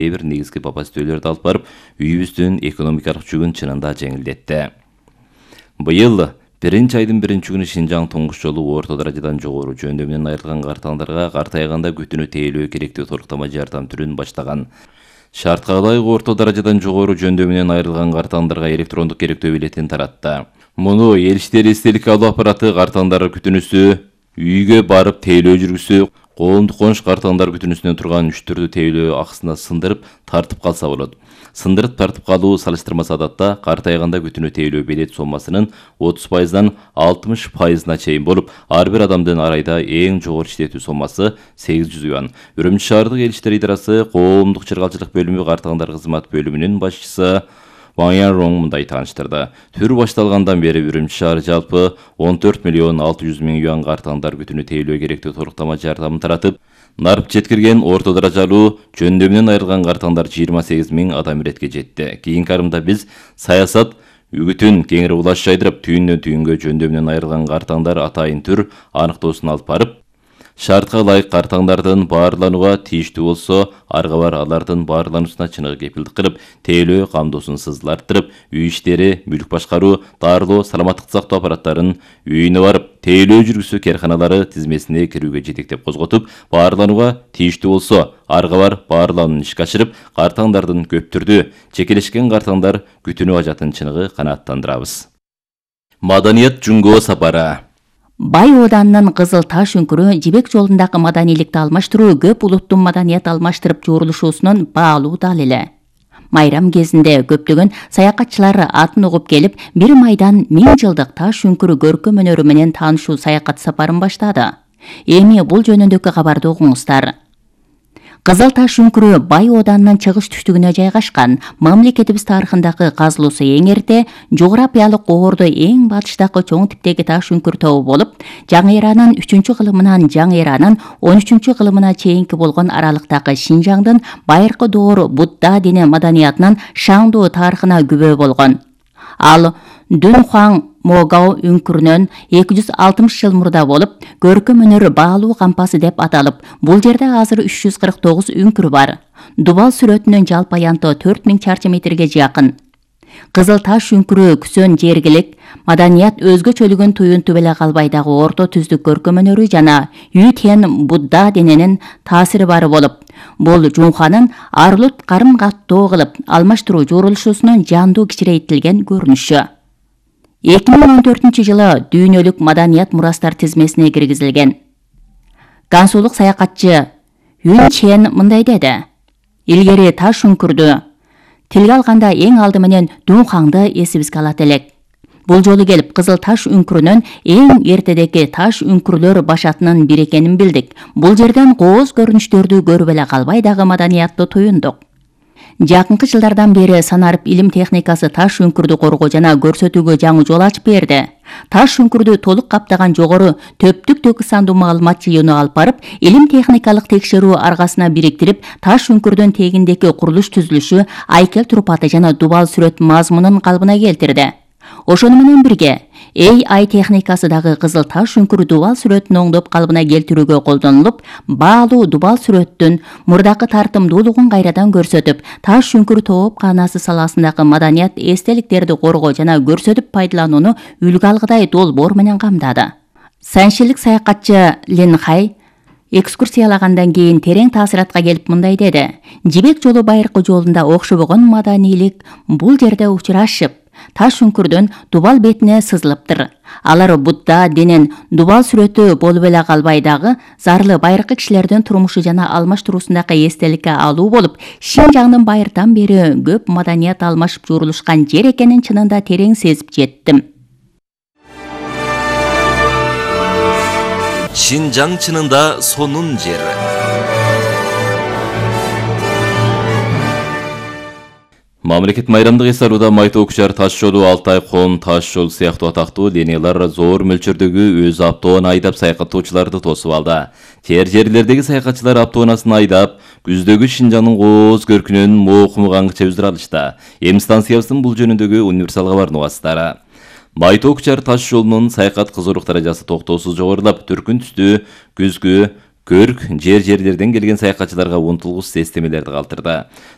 бир негизги попастөөлөрдү алып барып, үйүбүздүн экономикалык жүгүн чынында жеңилдетти. Быйыл 1-айдын 1-күнү Шинжаң туңгуч жолу орто даражадан жогору жөндөмүнөн айрылган картаңдарга картайганда күтүүнү тейлөө керектүү толуктама жардам түрүн баштаган. Шартка ылайык орто даражадан жогору жөндөмүнөн айрылган картаңдарга электрондук керектөө билетин таратты. Муну элчтер эстелик алуу аппараты картаңдар күтүүнүсү, үйгө барып тейлөө жүргүсү, коомдук коңш картаңдар күтүүнүсүнөн турган үчтүрдү тейлөө акысына сындырып тартып калса болот. Сындырып тартып калуу салыштырмасы адатта картайганда күтүүнү тейлөө билет соммасынын 30%дан 60%на чейин болуп, ар бир адамдын ар айда эң жогору иштетүү соммасы 800 юан. Үрүмчү шаардык элчтер идарасы коомдук чыргалчылык бөлүмү картаңдар кызмат бөлүмүнүн башчысы Ван Янронг мындай тааныштырды. Түр башталгандан бери Үрүмчү шаары жалпы 14 миллион 600 миң юан картаңдар күтүүнү тейлөө керектүү толуктама жардамын таратып, нарып жеткирген орто даражалуу жөндөмүнөн айрылган картаңдар 28 миң адам иретке жетти. Кийинки арымда биз саясат үгүтүн кеңири улаш жайдырып, түйүндөн түйүнгө жөндөмүнөн айрылган картаңдар атайын түр аныктоосун алып барып, шартка ылайык картаңдардын баарланууга тийиштүү болсо, арга бар алардын баарлануусуна чыныгы кепилдик кылып, тейлөө камдоосун сызылартырып, үй иштери, мүлк башкаруу, дарылоо, саламаттыкты сактоо аппараттарын үйүнө барып, тейлөө жүргүсү керканалары тизмесине кирүүгө жетектеп козготуп, баарланууга тийиштүү болсо, арга бар баарланууну ишке ашырып, картаңдардын көптүрдүү, жекелешкен картаңдар күтүүнү ажатын чыныгы канааттандырабыз. Маданият Жунгоо сапары. Бай Оданынын Кызыл Таш үңкүрү жибек жолундагы маданиликти алмаштыруу көп улуттун маданият алмаштырып жуурулушуусунун баалуу далили. Майрам кезинде көптөгөн саякатчылар атын угуп келип, бир майдан 1000 жылдык таш үңкүрү көркөм өнөрү менен таанышуу саякат сапарын баштады. Эми бул жөнүндөгү кабарды угуңуздар. Кызыл Таш үңкүрү Бай Оданынын чыгыш түштүгүнө жайгашкан. Мамлекетибиз тарыхындагы казылуусу эң эрте, жогорапиялык оордо эң батыштагы чоң типтеги таш үңкүр тобу болуп, Жаңы эранын 3-кылымынан Жаңы эранын 13-кылымына чейинки болгон аралыктагы Шинжаңдын байыркы доор Будда дини маданиятынын шаңдуу тарыхына күбө болгон. Ал Дүнхуаң Могао үңкүрүнөн 260 жыл мурда болуп, көркөм өнөр баалуу кампасы деп аталып, бул жерде азыр 349 үңкүр бар. Дубал сүрөтүнүн жалпы аянты 4000 чарчы метрге жакын. Кызыл Таш үңкүрү күсөн жергилик маданият өзгөчөлүгүн туюнтуп эле калбай дагы орто түздүк көркөм өнөрү жана Ютен Будда дининин таасири бары болуп, бул Жунханын арлут карым каттоо кылып алмаштыруу жуурулушуусунун жандуу кичирейтилген көрүнүшү. 2014 жылы дүйнөлүк маданият мурастар тизмесине киргизилген. Гансулук саякатчы Юн Чен мындай деди: Илгери таш үңкүрдү тилге алганда эң алды менен Дүнхаңды эсибизге алат элек. Бул жолу келип Кызыл Таш үңкүрүнөн эң эртедеги таш үңкүрлөр башатынын бири экенин билдик. Бул жерден кооз көрүнүштөрдү көрүп эле калбай дагы маданиятты туюндук. Жакынкы жылдардан бери санарып илим техникасы таш үңкүрдү коргоо жана көрсөтүүгө жаңы жол ачып берди. Таш үңкүрдү толук каптаган жогору төптүк төгү сандуу маалымат жыйууну алып барып, илим техникалык текшерүү аргасына бириктирип, таш үңкүрдүн тегиндеги курулуш түзүлүшү, айкел турпаты жана дубал сүрөт мазмунун калыбына келтирди. Ошону менен бирге AI техникасы дагы Кызыл Таш үңкүрү дубал сүрөтүн оңдоп калыбына келтирүүгө колдонулуп, баалуу дубал сүрөттүн мурдакы тартымдуулугун кайрадан көрсөтүп, таш үңкүр тоопканасы саласындагы маданият эстеликтерди коргоо жана көрсөтүп пайдаланууну үлгү алгыдай долбоор менен камдады. Саншилик саякатчы Лин Хай экскурсиялагандан кийин терең таасиратка келип мындай деди: Жибек жолу байыркы жолунда окшобогон маданилик бул жерде учурашып, таш үңкүрдөн дубал бетине сызылыптыр. Алар Будда динин дубал сүрөтү болуп эле калбай дагы зарлы байыркы кишилердин турмушу жана алмаштыруусундагы эстеликке алуу болуп, Шинжаңдын байыртан бери көп маданият алмашып жуурулушкан жер экенин чынында терең сезип жеттим. Шинжаң чынында сонун жер. Мамлекет майрамдык эс алууда Майтоо Кучар таш жолу, Алтай Кон таш жол сыяктуу атактуу линиялар зор мөлчөрдөгү өз автоон айдап саякаттоочуларды тосуп алды. Тер жерлердеги саякатчылар автоонасын айдап, күздөгү Шинжаңдын кооз көркүнөн моокумук аңчы өздүр алышты. Эми станциябыздын бул жөнүндөгү универсал кабардын убастары. Майтоо Кучар таш жолунун саякат кызуулук даражасы токтоосуз жогорулап, түркүн түстүү күзгү көрк жерлерден келген саякатчыларга унутулгус эстемелерди калтырды.